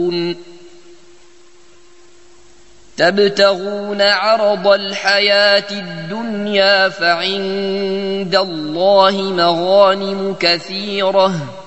تبتغون عرض الحياة الدنيا فعند الله مغانم كثيرة